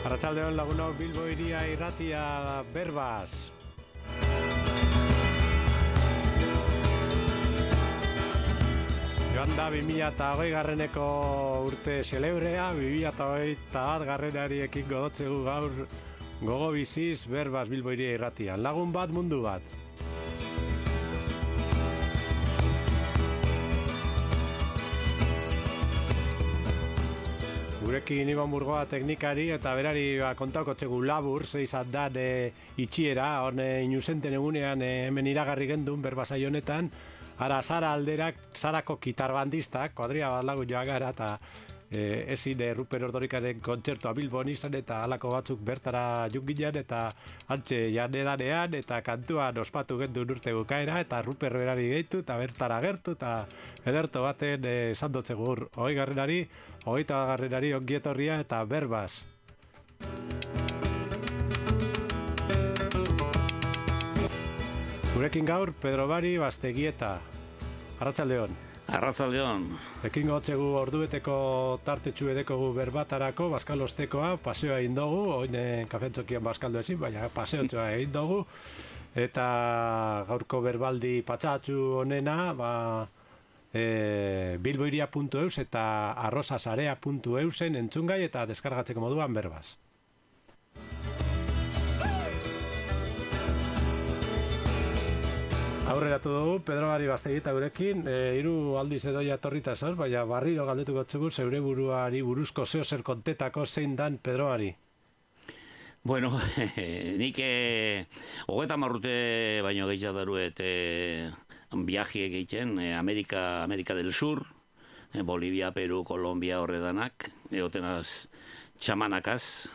Arratsaldeon lagunok, Bilbo hiria irratia berbaz. Joan da 2020 garreneko urte xelebrea, 2021 garrenari ekingo dotzegu gaur gogo biziz berbaz Bilbo hiria irratia. Lagun bat, mundu bat. Gurekin Iban Burgoa teknikari eta berari kontauko txegu labur, zeizat dan itxiera, hone inusenten egunean hemen iragarri gendun berbazai honetan, ara Sara alderak, Sarako kitarbandistak, kuadria bat lagun joan gara, eta ezin Ruper Ordorikaren kontzertua Bilbon izan, eta halako batzuk bertara junginan, eta antxe janedanean, eta kantuan ospatu gendun urte bukaera, eta Ruper berari gehitu, eta bertara gertu, eta ederto baten esan dotzegur, 20 garrenari, 20 garrenari ongietorria eta berbaz. Gurekin gaur, Pedro Bari, Bastegieta. Arratsaldeon. Arratsaldeon. Ekin gotzegu ordubeteko tartetxu edekogu berbatarako, baskalostekoa, paseoa egin dugu, oin kafentzokian baskaldo ezin, baina paseotxoa egin dugu. Eta gaurko berbaldi patsatxu honena, bilboiria.eus eta arrosasarea.eusen entzungai eta deskargatzeko moduan berbaz. Aurreratu dugu, Pedro Bari Bastegieta gurekin, 3 aldiz edoia torrita zauz, baina barriro galdetuko txegur zeure buruari buruzko zeo zer kontetako zein dan Pedro Bari. Bueno, nik 30 urte baino gehiago daruet viaje egiten, Amerika del Sur, Bolivia, Peru, Kolombia horredanak, egotenaz txamanakaz,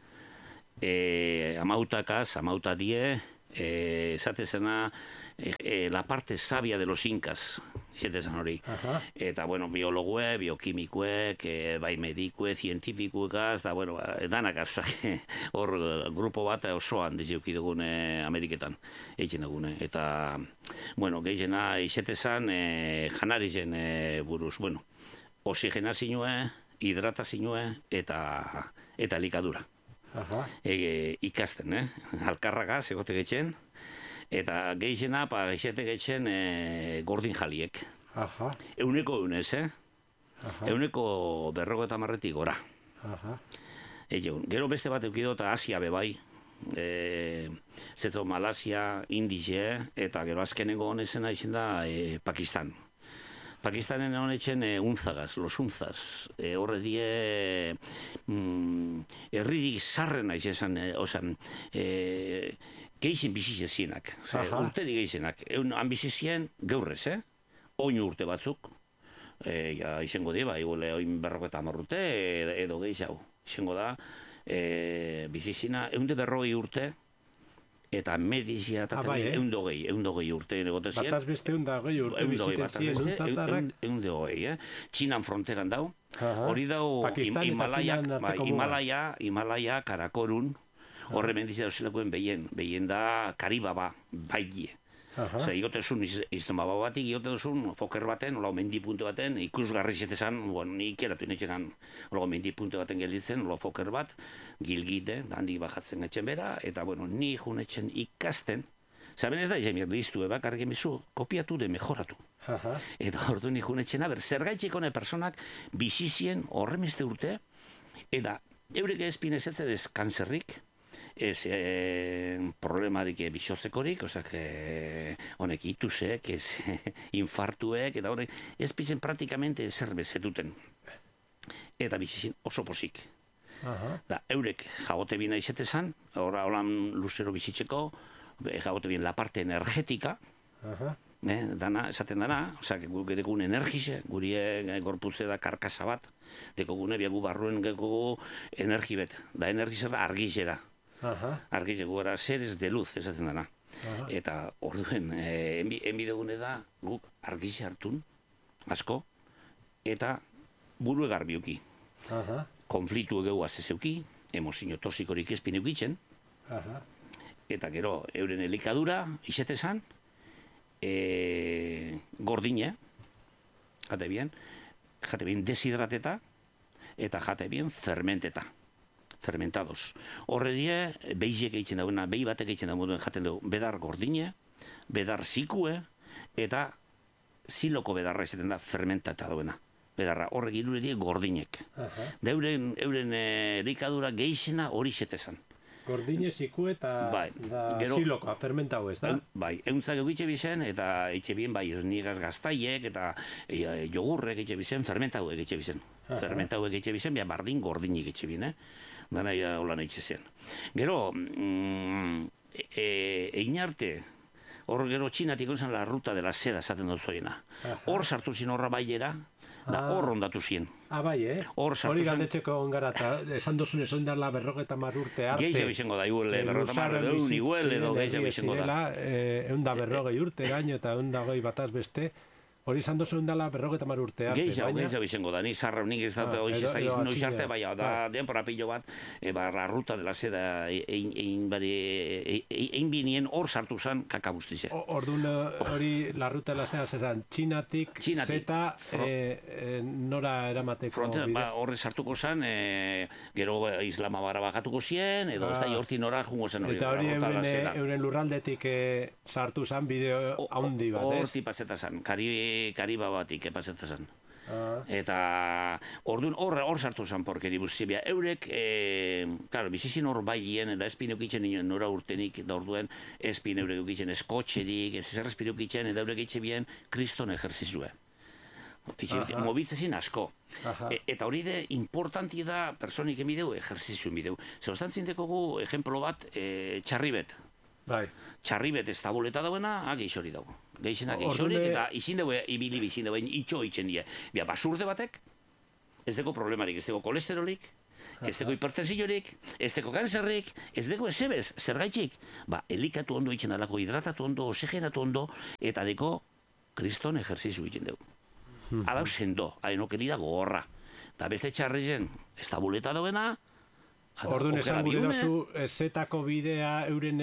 amautadie, esatezena, la parte sabia de los incas, esatezan hori. Eta, bueno, biologue, biokimikuek, bai medikue, zientifikuekaz, da, bueno, danakaz, hor grupo bat osoan dizeuki dugune Ameriketan, egiten dugune. Eta, bueno, gehiena, esatezan, janarizen buruz, bueno, oxigenazioa, hidratazioa eta likadura. Ikasten, alkarragaz egote getxen, eta gehiena, geixete getxen gordin jaliek. Euneko eunez, euneko 50 gora. Gero beste bat eukido eta Asia bebai, zetzo Malasia, Indize, eta gero azkenengo honezena izan da Pakistan. Pakistanen honetzen unzagaz, los unzaz, horre die herririk zarrena izan, geixen bizizienak, urteri geixenak, han bizizien geurrez, oin urte batzuk, izango di, oin 50 urte, edo geixau, izango da, bizizina, 140 urte, eta medizia eta eundogei urte egote ziren. Bataz beste 120 urte biziten ziren unzatarrak. Eundogei, Txinan fronteran dau. Hori dau Himalaya, Karakorun, horre mendizia dozelakoen behien da Karibaba, baigie. Zer, igotezun izanbaba batik, igotezun foker baten, olago mendipunte baten, ikusgarri zetezan, nik eratu netxenan, olago mendipunte baten gelditzen, olago foker bat, gilgite, handik bajatzen etxen bera, eta, bueno, ni junetxen ikasten, zaben ez da, izan listu, bakarrik emizu, kopiatu de mejoratu. Eta ordu ni junetxena, zergaitxik hone personak bizizien horremeste urte, eta eurek ezpinezetzen ez kanzerrik, ez problemarik bisotzekorik, osak honek itusek, ez infartuek, eta horrek ez pizen praktikamente zer bezetuten. Eta bizizin oso pozik. Da, eurek jagote bina izetezan, horan luzero bizitzeko, jagote bien la parte energetika, dana, esaten dana, osak guk edegun energize, guri gorputze da karkasa bat, deko gune biagu barruen geko energi bet, da energize da argize da. Argize gara seres de luz, esaten dana. Eta orduen, enbidegune da guk argize hartun, asko, eta buru egarbiuki. Konfliktu egeu azezeuki, emozio toxikorik ezpin eukitzen, eta gero euren elikadura, izetezan, gordine, jate bien deshidrateta, eta jate bien fermenteta. fermentados. Horre die, beizek eitzen dagoena, behi batek eitzen dagoen jaten dugu, bedar gordine, bedar zikue, eta ziloko bedarra izaten da fermentata dagoena. Bedarra, horrek irure die gordinek. Da euren elikadura geixena hori xetezan. Gordine, ziku eta zilokoa, fermentau ez da? Bai, euntzak egitxe bizen, eta etxe bien, bai, esnigaz gaztaiek, eta jogurrek etxe bizen, fermentau egitxe bizen. Fermentau egitxe bizen, bian bardin gordinik etxe bien, Dana holan eitxe zen. Gero, egin arte, hor gero txinatik zen la ruta de la seda, esaten dut hor sartu zin horra baiera, da hor ondatu zien. Bai, hori galdetzeko ongara, eta esan dozun ez ondala 50 urte arte. Geixa bizengo da, iguel, 50 iguel, edo geixa bizengo da. 150 urte gaino eta 120 bataz beste, hori esan dozun ondala 50 urte arte. Geixa bizengo da, ni zarra unik ez da, hoiz ez da izan arte, bai, da denpora pilo bat, la ruta de la seda egin binien hor sartu zen kakabustize. Orduan hori la ruta de la seda zeran txinatik, zeta, nora eramateko bide? Horre sartuko zen, gero Islamabara bakatuko zien, edo ez da horti nora jungo zen hori. Eta hori euren lurraldetik sartu zen bideo haundi bat, ez? Horti paseta zen, Kariba batik paseta zen. Eta orduan hor sartu zen porkeri buzibia. Eurek, claro, bizizin hor baien, eta espin eukitzen nora urtenik, da orduan espin eurek eukitzen eskotxerik, ez zer espin eukitzen, eta eurek eitxe bien kriston ejerzizue. Mobitzezin asko. Eta hori de importanti da personik emideu, ejerzizio emideu. Zerostan zindekogu, ejemplo bat, txarribet. Txarribet ez tabuleta dauena, geixori dago. Geixena geixorik, eta izin dugu, ibili bizin dugu, itxo itzen die. Bia, basurde batek, ez deko problemarik, ez deko kolesterolik, ez deko hipertensiorik, ez deko kanzerrik, ez deko ezebez, zergaitxik. Elikatu ondo itzen alako, hidratatu ondo, oxigenatu ondo, eta deko kriston ejerzizu itzen dugu. Alau sendo, hainokeri da gogorra. Eta beste txarrizen, ez tabuleta dauena, orduan esan gure dozu, zetako bidea euren,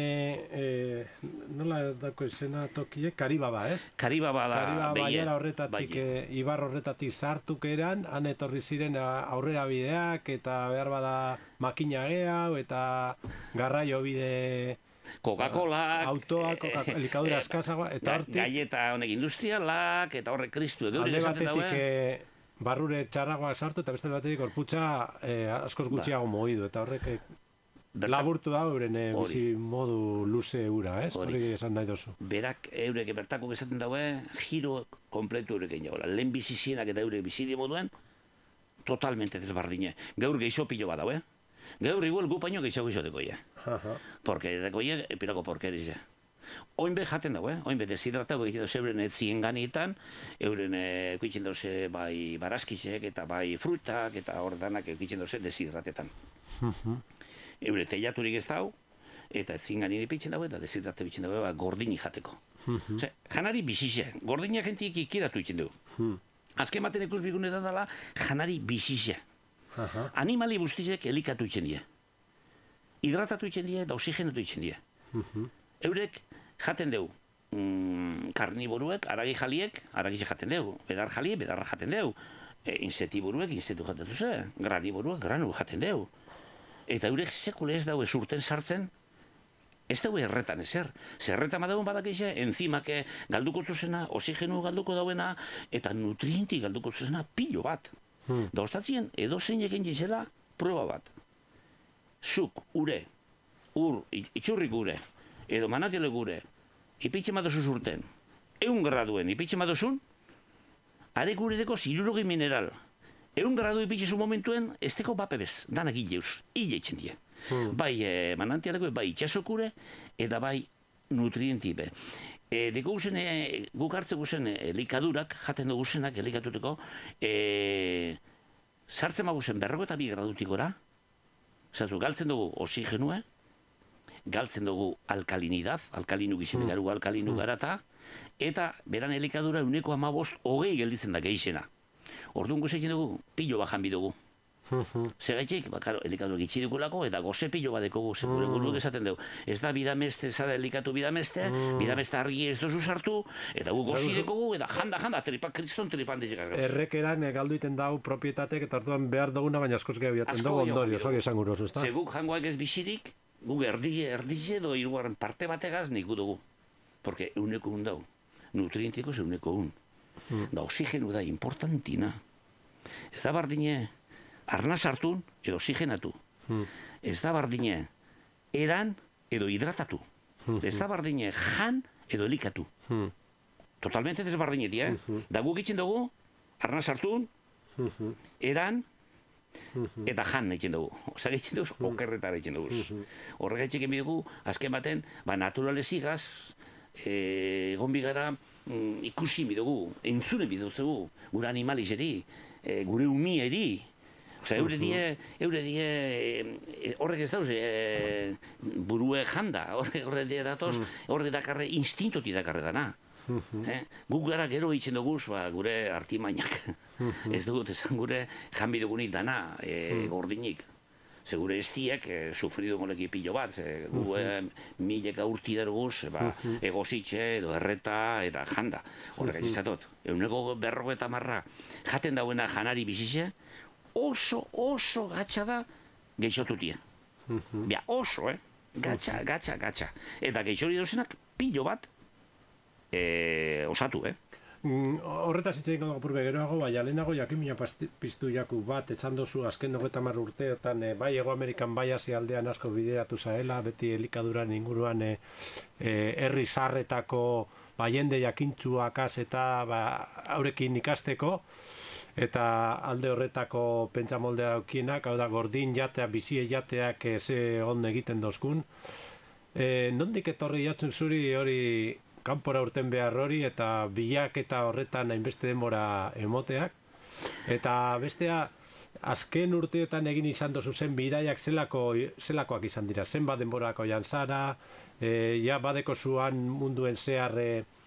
nola dako izena tokie? Karibaba, ez? Karibaba da, baiera horretatik, ibar horretatik sartuk eran, han etorri ziren aurrera bideak, eta behar bada makina gehiago, eta garraio bide... Coca-Cola, autoak, elikadura eskazagoa, eta hortik... Galleta honek industrialak, eta horrek kristu alde batetik barrure txarragoak sartu, eta beste batetik gorputza askoz gutxiago mogidu, eta horrek laburtu da euren bizi modu luze ura, ez? Horrek esan nahi dozu. Berak eurek bertako esaten daue, giro kompletu eurek egin jagoela. Lehen bizizienak eta eurek bizidi moduen, totalmente desbardine. Gaur geixo pilo bat daue. Gaur igual gu paino geixo deko ie. Porque deko ie, epirako porkerize. Oinbe jaten dago, oinbe deshidratatu egiten doze euren etzien ganietan, euren ekitzen doze bai barazkizek eta bai frutak eta hordanak ekitzen doze deshidratetan. Eure teiaturik ez dau, eta etzien ganien ipitzen dago eta deshidrate bitzen dago gordini jateko. Janari bizize, gordina jentik ikiratu itzen dugu. Azken baten ikus bigune da dela, janari bizize. Animali guztizek elikatu itzen die. Hidratatu itzen die eta oxigenatu itzen die. Eurek jaten dugu, karniboruek, aragi jaliek, aragize jaten dugu, bedar jaliek, bedarra jaten dugu, insetiburuek, insetu jaten duzu, graniboruek, granu jaten dugu. Eta eurek sekule ez daue surten sartzen, ez daue erretan ezer. Zerretan badauen badakize, enzimak galduko zuzena, oxigenu galduko dauena, eta nutrienti galduko zuzena pilo bat. Da ostatzien, edo zein egin gizela, prueba bat. Zuk, ure, itxurrik ure, edo manatiale gure, ipitxe madozu zurten, 100 graduen ipitxe madozun, are gure deko 60 mineral. 100 gradu ipitxe zu momentuen, ez deko bapebez, danak hileuz, hile itxen die. Bai manantialeko, bai itxasokure, eta bai nutrientibe. Deko guzen, guk hartze guzen elikadurak, jaten dugu guzenak elikatuteko, sartzen maguzen 52 gradutik gora, zatu, galtzen dugu oxigenua, galtzen dugu alkalinidad, alkalinu gizene garu alkalinu garata, eta beran elikadura 15% gelditzen da geixena. Orduan guzekin dugu, pilo bajan bidugu. Segaitxik, elikatu egitsi dukulako, eta goze pilo bat dekogu, gure buruek esaten dugu. Ez da bidameste, zara elikatu bidameste, bidameste argi ez dozu sartu, eta gu gozi dekogu, eta janda, kriston tripan dizikaz gauz. Errekeran galdu iten dau propietate, eta hartuan behar duguna, baina askoz gehiago jaten dugu ondorio, hori esan gurozu, ez da? Zeguk jangoak ez bizirik, guk erdize edo hirugarren parte bategaz nik dugu. Porque euneko dau, nutrientikos euneko Da oxigenu da importantina. Ez da bardine arna sartun edo oxigenatu. Ez da bardine eran edo hidratatu. Ez da bardine jan edo elikatu. Totalmente desbardinetia, Da guk itzen dugu, arna sartun, eran, eta jan egiten dugu. Osa egiten dugu, okerretara egiten dugu. Horrega egiten dugu, azken baten, naturalezigaz, egon bigara, ikusi bidugu, entzune bidugu, gure animalizeri, gure umieri. Osa, eure die, horrek ez dauz, burue janda, horrek die datoz, horrek dakarre, instintoti dakarre dana. Guk gara gero egiten dugu, gure artimainak. Ez dugu, esan gure janbi dugunik dana, gordinik. Ze gure estiek sufridu moleki pilo bat, ze gu mileka urti daruguz, egozitxe edo erreta eta janda. Horrek egizatot, euneko 50 jaten dauena janari bizize, oso gatsa da geixotutia. Bia, oso, gatsa. Eta geixori dozenak pilo bat osatu, Horretaz hitz egin gopurbe geroago, baina lehenago jakimina piztu jaku bat, etxan dozu azken 30 urteetan, bai Ego Amerikan bai Asia aldean asko bideratu zaela, beti elikaduran inguruan herri zarretako jende jakintzuakaz eta haurekin ikasteko, eta alde horretako pentsamoldea daukienak, hau da gordin jateak, bizie jateak ze on egiten dozkun. Nondik etorri jatzen zuri hori kanpora urten behar hori eta bilak eta horretan hainbeste denbora emoteak. Eta bestea, azken urteetan egin izan dozu zen bidaiak zelakoak izan dira. Zenbat denborako jantzara, ja badeko zuan munduen zehar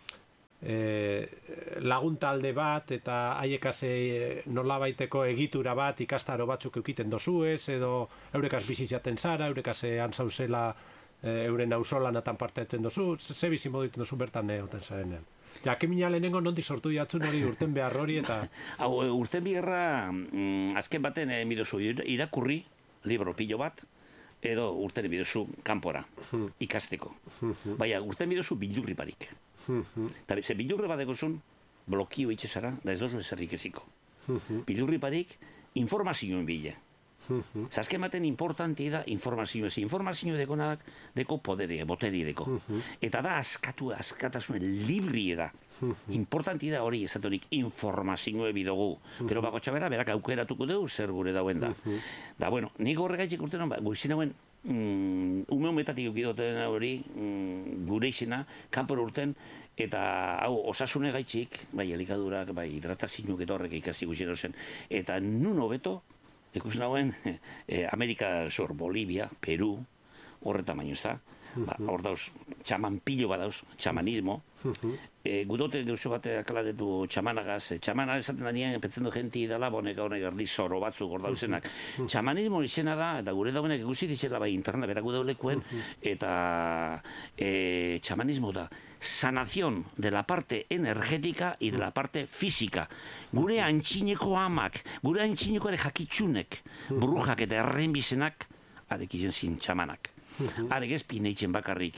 laguntalde bat eta haiekaz nolabaiteko egitura bat ikastaro batzuk eukiten dozuez, edo eurekaz bizitzaten zara, eurekaz antzauzela euren auzolanatan parte etzen dozu, ze bizi modu egiten dozu bertan oten zarenean. Jakimina lehenengo nondik sortu jatzun hori urten behar hori eta... Hau, urten biherra, azken baten bidozu irakurri, libro pilo bat, edo urten bidozu kanpora, ikasteko. Baina, urten bidozu bildurri barik. Eta ze bildurri badegozun, blokio itxezara, da ez dozu ezerrik eziko. Bildurri barik, informazioen bile. Azken baten importanti da informazioa. Informazioa dekonak deko poderi, boteri deko. Eta da askatasune libri da. Importanti da hori ezatorik informazioa bidogu. Gero bako txabera, berak aukeratuko dugu zer gure dauen da. Da, bueno, nik horregaitzik urtenan, guizien hauen, umeumetatik eukidoten hori, gure izena, kanpor urten, eta hau, osasune gaitzik, bai elikadurak, bai hidratazioak eta horrek ikasi guzien zen, eta nun hobeto, ikusten hauen, Amerika zor, Bolivia, Peru, horretan baino ez da. Hor dauz, txaman pilo bat dauz, txamanismo. Gudote gauzo bat akalaretu txamanagaz. Txamana esaten da nien, pentzen du jenti dala, bonek honek erdi zoro batzuk hor dauzenak. Txamanismo izena da, eta gure dauenek ikusi ditzela bai internet beraku daulekuen, eta txamanismo da sanación de la parte energética y de la parte física. Gure antxineko amak, gure antxineko ere jakitsunek, brujak eta errenbizenak, arek izen zin txamanak. Arek ez pineitzen bakarrik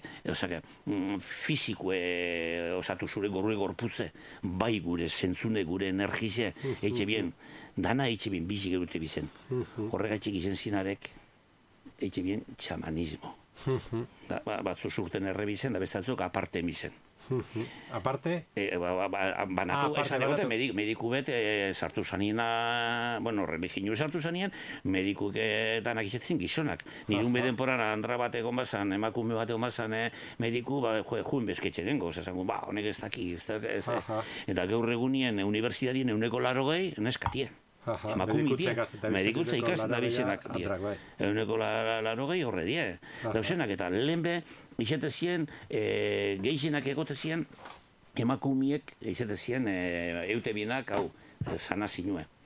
fiziko osatu zure gorue gorputze, bai gure zentzune, gure energize, eitxe bien, dana eitxe bien, bizi gerute bizen. Horregatxik izen zinarek, eitxe bien, txamanismo. Batzu zurten errebizen, da bestatzuk aparte bizen. Aparte? Banatu, esan egote, mediku bet sartu zanina, bueno, religinu sartu zanien, medikuk danak izatzen gizonak. Nirun bedenporan andra bat egon bazan, emakume bat egon bazan, mediku, juin bezketxe dengo, esango, honek ez daki, eta gaur egunien unibertsitatien euneko 80 neskatien. Medikutza ikasten da bizenak euneko 80 horre die. Dauzenak eta lehenbe izate zien, gehienak egote zien, emakumiek izate zien eute bienak, hau, sana zinue.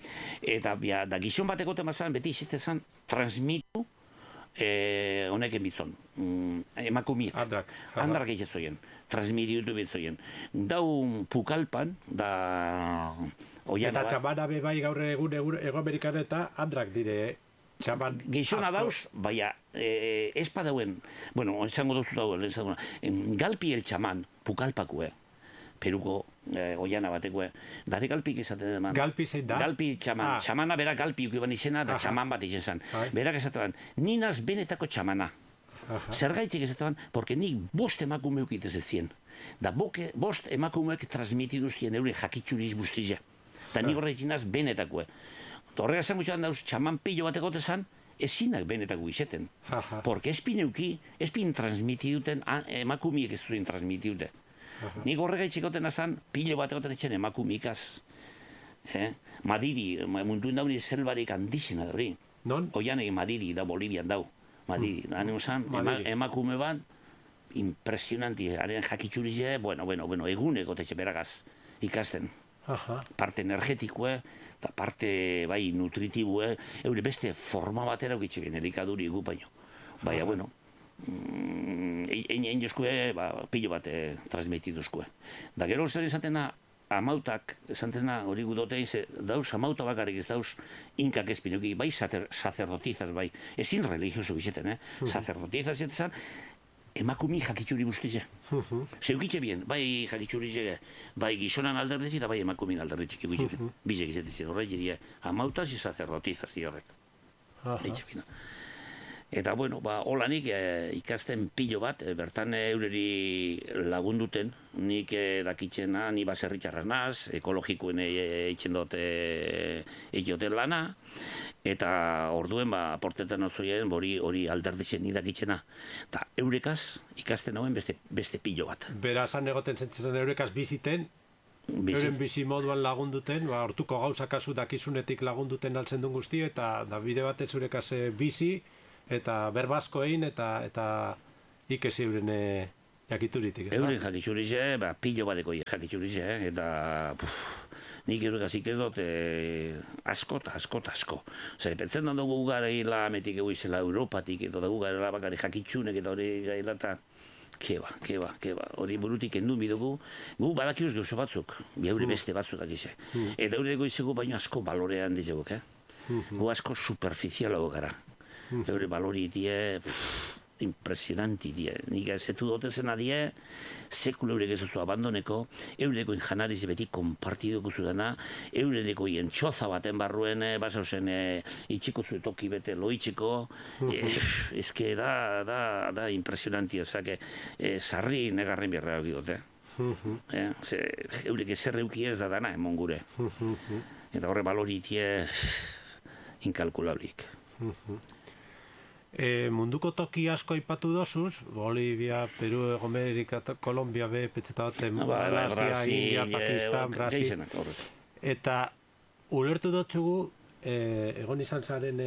Eta da gizon bateko temazan, beti izitezan, transmitu honek emitzon, emakumiek. Andrak egitzoien, transmitiutu bitzoien. Dau pukalpan, da... Eta txamana bai gaur egun Ego Amerikan eta andrak dire txaman... Gizona dauz, baina ez padauen, bueno, esango duzu dauen, galpi el txaman, pukalpakue, Peruko oiana batekue, dare galpik esaten eman. Galpi zein da? Galpi txaman, txamana bera galpi ukiban izena, da txaman bat izen zan. Berak esaten ninaz benetako txamana. Zergaitik esaten, porque nik bost emakumeuk itezetzien. Da bost emakumeuk transmitiduztien eure jakitxuriz guztize. Da nik horretinaz benetakue. Horrega zen gutxan dauz, txaman pillo bat egotezan, ezinak benetako izeten. Porque espin transmitiduten, emakumiek ez duen transmitidute. Nik horregaitxikoten azan, pilo bat egoten etxen emakumikaz. Madiri, munduen dauni zelbarik handizena dauri. Non? Oian egin Madiri da Bolivian dau. Madiri, emakume bat, impresionanti, haren jakitxurize, bueno, eguneko tetxe beragaz ikasten. Parte energetikoe, eta parte bai nutritibue, eure beste forma batera ukitxe bien, elikaduri gu baino. Baina, bueno, egin jozkue, pilo bat transmitiduzkue. Da gero zer izatena, amautak, esantena hori gudote, dauz amauta bakarrik ez dauz inkak espinuki, bai sacerdotizaz, bai, ezin religioso bizeten, sacerdotizaz etzan, emakumi jakitxuri guztize. Zeukitxe bien, bai jakitxuri bai gizonan alderdetzi eta bai emakumin alderdetzik egitxe. Bizek izatezen, horrek diria, amautaz y sacerdotizaz horrek. Eta, bueno, holanik ikasten pilo bat, bertan eureri lagunduten, nik dakitzena, ni baserritxarra naz, ekologikoen eitzen dut egiten lana, eta orduen, aportetan otzoien, hori alderditzen ni dakitzena. Eta eurekaz ikasten hauen beste pilo bat. Bera, zan egoten zentzen eurekaz biziten, euren bizi moduan lagunduten, hortuko gauza kasu dakizunetik lagunduten altzen duen guzti, eta bide batez eurekaz bizi, eta berbazko egin, eta ikesi euren jakituritik. Euren jakiturize, pilo badeko jakiturize, eta nik eurekaz ikez dut asko. Pentzen da dugu gara hila ametik egu izela Europatik, eta dugu gara bakari jakitsunek, eta hori gaila, eta keba, hori burutik endu bidugu, gu badakiuz gauzo batzuk, eure beste batzuk dakize. Eta eure dugu izegu baino asko balorean dizeguk, gu asko superficialago gara. Eure balori die, impresionanti die. Nik zetu dotezena die, sekula eurek ez duzu abandoneko, eureko janariz beti konpartiduko zudana, eureko txoza baten barruen, basauzen itxiko zuetoki bete loitxeko, ezke da impresionanti, ozake, sarri negarren bierra egidote. Eurek ezer euki ez da dana, emon gure. Eta horre balori die, inkalkulablik. Munduko toki asko aipatu dozuz, Bolivia, Peru, Ego Amerika, Kolombia, petzeta baten, Malasia, India, Pakistan, Brasil. Eta ulertu dutzugu, egon izan zaren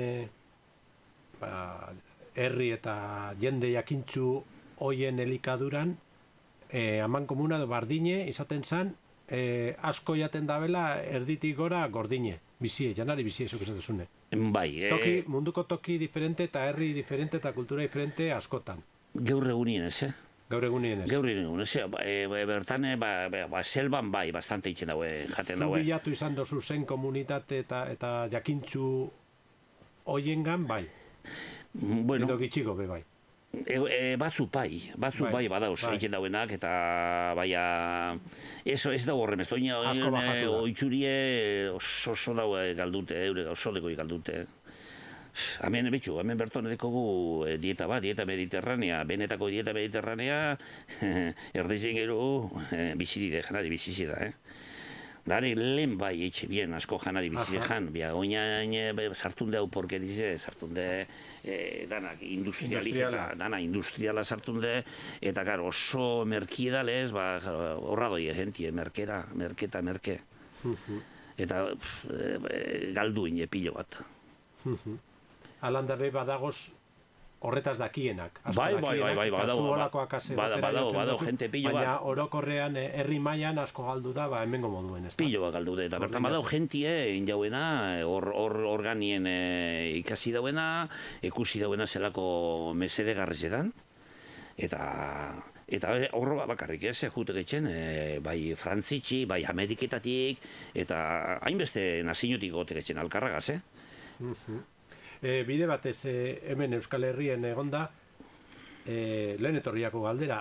herri eta jende jakintzu hoien elikaduran, haman komuna bardine izaten zan, asko jaten dabela erditik gora gordine, bizie, janari bizie, esok esaten zune. Bai, munduko toki diferente eta herri diferente eta kultura diferente askotan. Gaur egunien ez, Gaur egunien ez. Gaur egunien ez, bertan, selban bai, bastante itxen daue, jaten daue. Zu bilatu izan dozu zen komunitate eta jakintzu hoiengan bai. Bueno. Edo gitxiko be bai. Batzu bai badauz, egiten dauenak, eta baina ez da horrem, ez doina oitzurie oso daue galdute, eure oso deko galdute. Hemen berton edekogu dieta mediterranea, benetako dieta mediterranea, erdezen gero bizidide, janari bizizida, Dare lehen bai eitxe bien, asko janari bizitze jan, oinain sartunde hau porkerize, sartunde danak industriala sartunde, eta gara oso merkiedalez, horra doi gentie, merke. Eta galduin pilo bat. Alanda be badagoz horretaz dakienak. Bai, badau, jente pilo bat. Baina orokorrean herri mailan asko galdu da, hemengo moduen, ez da? Pilo bat galdu da, eta bertan badau jentie, injauena, organien ikasi dauena, ikusi dauena zelako mesede garrizetan, eta horro bakarrik ez, jute getxen, bai Frantzitxi, bai Ameriketatik, eta hainbeste nazinutik gote getxen alkarragaz, Bide batez hemen Euskal Herrien egonda, lehen etorriako galdera.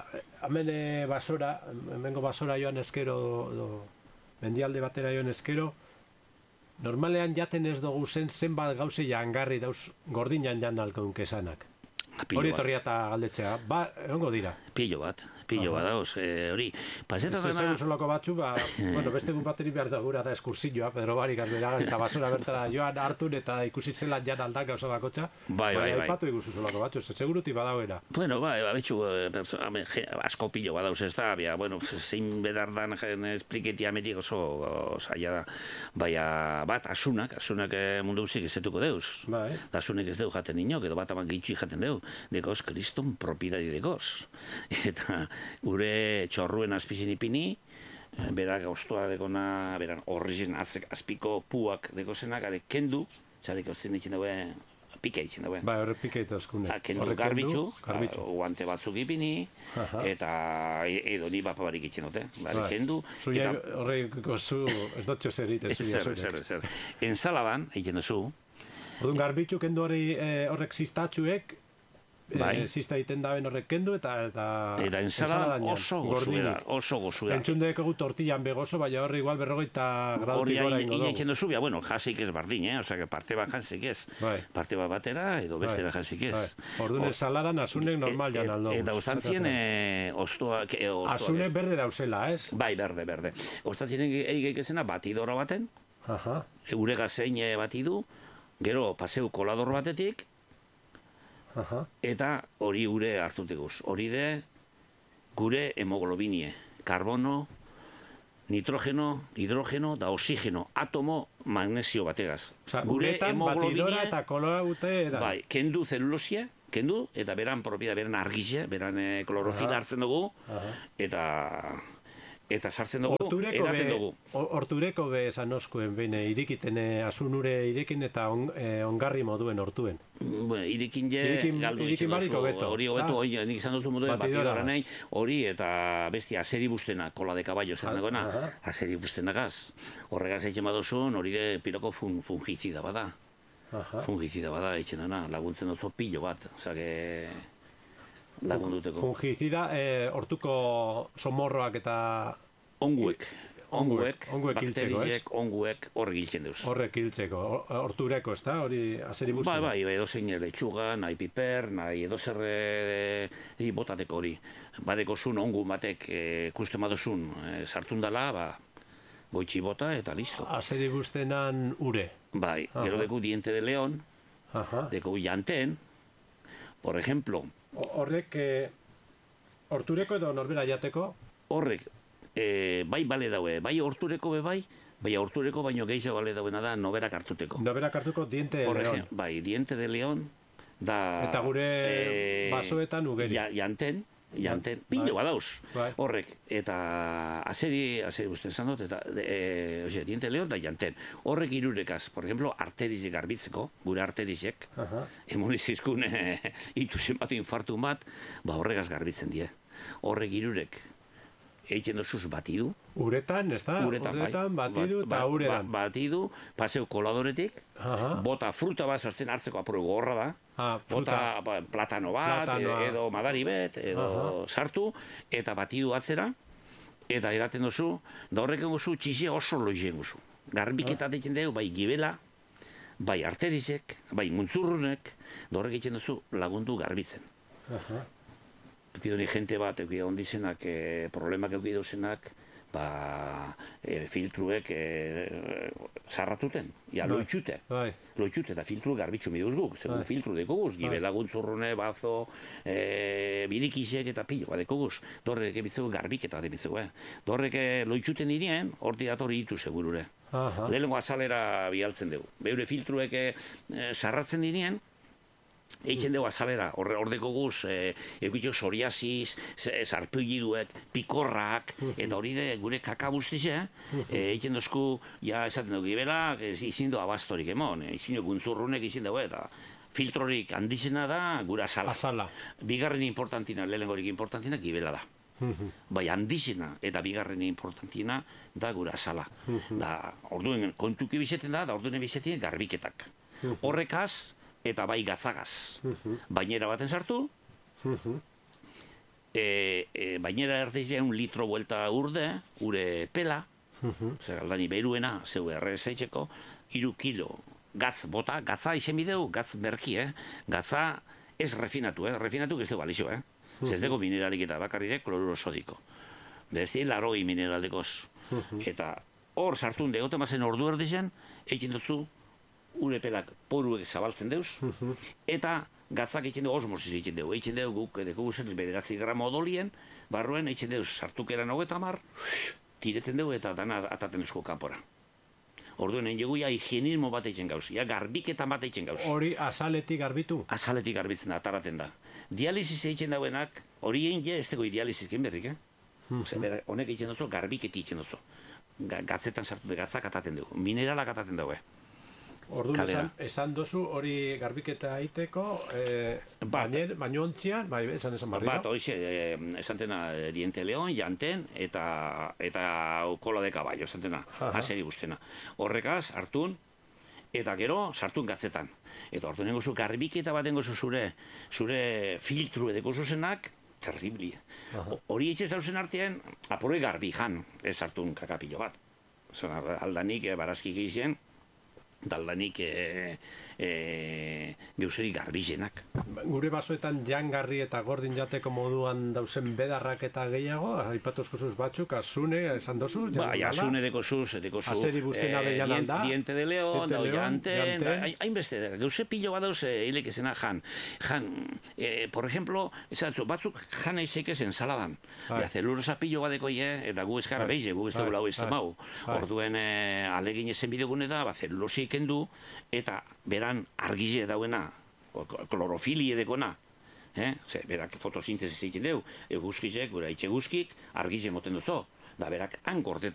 Hemengo basora joan eskero, mendialde batera joan eskero, normalean jaten ez dugu zenbat gauze jangarri dauz gordinan jan alkounk esanak. Hori etorria eta galdetzea, egongo dira. Pilo bat dauz, hori. Paseta dena... Zegoen solako batzu, beste gu bateri behar da gura da eskursioa, Pedro Barik azberaga, eta basura bertara joan hartun eta ikusitzen jan aldak gauza bakotxa. Bai. Aipatu iguzu solako batzu, seguruti badauera. Bueno, betxu, asko pilo badauz ez da, zein bedardan espliketi ametik oso zaila da. Baina, bat, asunak mundu guzik ezetuko deuz. Asunek ez deu jaten inok, edo bat aman gitxi jaten deu. Dekoz, kriston propidadi dekoz. Eta gure txorruen azpizin ipini, berak oztoa dekona, beran horrizien azpiko puak dekozenak, kendu, txarek ozien ditzen daue, pika ditzen daue. Horre pika itazkunek. Kendu garbitzu, guante batzuk ipini, eta edo ni bapabarik itzen dute. Kendu. Zuia horreiko zu, ez dutxo zer iten zuia zuinek. Zer. Enzalaban, egiten duzu. Orduan garbitzu kendu horrek ziztatxuek, zizta egiten daben horrek kendu eta ensaladan oso gozu da. Entzun deko gu tortillan begozo, baina horre igual 40 gradutik gora ingo dugu. Hori egiten duzu, jasik ez bardin, parte bat jasik ez. Parte bat batera edo bestera jasik ez. Orduan ensaladan asunek normal jan aldo. Eta ostantzien ostoak... Asunek berde dauzela, ez? Bai, berde. Ostantzien egeik ezena batidora baten, eurega zein batidu, gero paseu kolador batetik, eta hori gure hartuteguz. Hori de gure hemoglobinie, karbono, nitrogeno, hidrogeno da oxigeno, atomo magnesio bategaz. Guretan batidora eta koloa gute da. Bai, kendu zelulosia, eta beran argizia, beran klorofila hartzen dugu, eta sartzen dugu, eraten dugu. Hortureko be esan oskuen, bine, irikiten asunure irikin eta ongarri moduen hortuen. Irikin galdu ditzen duzu, hori hobetu, nik izan duzu moduen batidora nahi, hori eta besti azeri bustena, kola de caballo zen dagoena, azeri bustenagaz. Horregaz egin baduzun, hori de piloko fungizida bada. Fungizida bada, egin dena, laguntzen duzu pilo bat, zake... lagunduteko. Fungizida, hortuko somorroak eta... Onguek, bakterizek, onguek, horrek hiltzen duz. Horrek hiltzeko, hortureko, ez da? Hori azeri buzten? Bai, edo zein lechuga, nahi piper, nahi edo zerre botateko hori. Badeko zun ongun batek kusten badozun sartun dela, goitxi bota eta listo. Azeri buztenan ure? Bai, gero deku diente de león, deku janten, por ejemplo... Horrek, hortureko edo norbera jateko? Horrek, bai bale daue, bai hortureko bai hortureko baino gehiago bale dauena da noberak hartuteko. Noberak hartuko diente de león. Bai, diente de león da... Eta gure basoetan ugeri. Janten, pilo badauz, horrek, eta azeri guztien zan dut, eta diente leon da janten. Horrek irurekaz, por ejemplo, arterizek garbitzeko, gure arterizek, emonizizkun ituzen bat, infartu bat, horregaz garbitzen die. Horrek irurek, egiten dozuz batidu. Uretan, ez da? Uretan, batidu eta uredan. Batidu, paseu koladoretik, bota fruta bat zazten hartzeko apuro gorra da, bota platano bat, edo madari bet, edo sartu, eta batidu atzera, eta eraten dozu, da horrek engozu txizia oso loizien gozu. Garbiketat egiten dugu, bai gibela, bai arterizek, bai muntzurrunek, da horrek egiten dozu lagundu garbitzen. Eukidoni jente bat, ondizenak, problemak eukidozenak, filtruek zarratuten, loitxute. Loitxute eta filtru garbitzu miduz guk, segun filtru dekoguz, gibe laguntzurrune, bazo, bidikizek eta pilo bat dekoguz. Dorrek ebitzeko garbik eta ebitzeko. Dorrek loitxuten dirien, horti datori ditu segurure. Lehenengo azalera bialtzen dugu. Beure filtruek zarratzen dirien, eitzen dugu azalera, ordeko guz, eukitxo psoriasis, sarpulliduek, pikorrak, eta hori de gure kaka guztize, eitzen dozku, ja esaten dugu gibela, izin du abastorik emon, izin du guntzurrunek izin dugu, eta filtrorik handizena da gura azala. Bigarren importantina, lehenengorik importantina, gibela da. Bai, handizena eta bigarren importantina da gura azala. Orduen kontuki bizeten da orduen bizeten garbiketak. Horrekaz, eta bai gatzagaz. Bainera baten sartu, bainera erdizean litro buelta urde, ure pela, zer aldani beruena, zeu errezeitzeko, 3 kilo gatz bota, gatza izen bideu, gatz merki, gatza ez refinatu, refinatu ez dugu alixo, ez dugu mineralik eta bakarri de kloruro sodiko. Berezi, laroi mineraldekoz. Eta hor sartun degote mazen ordu erdizen, egin dutzu, ure pelak poruek zabaltzen deuz, eta gatzak egiten dugu osmosis egiten dugu. Egiten dugu guk edeko guzen 9 gramo odolien, barruen egiten dugu sartukeran 30, tireten dugu eta dana ataten duzko kanpora. Orduen egin dugu ja higienismo bat egiten gauz, ja garbiketan bat egiten gauz. Hori azaletik garbitu? Azaletik garbitzen da, ataraten da. Dialisis egiten dauenak, hori egin ja ez dugu dialisizken berrik, honek egiten duzu, garbiketi egiten duzu. Gatzetan sartu de gatzak ataten dugu, mineralak ataten dugu. Orduan esan dozu hori garbiketa egiteko, baino ontzian, bai, esan barriro? Bat, hoxe, esantena diente leon, janten, eta kola de caballo, esantena, haseri guztena. Horrekaz, hartun, eta gero, sartun gatzetan. Eta orduan nengozu garbiketa bat nengozu zure filtru edeko zuzenak, terribli. Hori etxe zauzen artean, apuroi garbi jan, ez hartun kakapillo bat. Aldanik, barazkik egizien, daldanik geuseri garbizenak. Gure basoetan jangarri eta gordin jateko moduan dauzen bedarrak eta gehiago, aipatuzko zuz batzuk, azune, esan dozu? Bai, azune deko zuz, azeri buztena behian alda. Diente de león, dau janten, hainbeste, geuse pillo bat dauz hilek ezena jan. Por ejemplo, batzuk jan eizek ezen saladan. Zelulosa pillo bat deko eta gu eskara behize, gu ez dugu lau ez temau. Orduen alegin ezen bidegune da, zelulosi kendu, eta beran argize dauena, klorofili edekona, berak fotosintesis egiten deu, eguzkizek, gura itxe guzkik, argize moten duzo, da berak han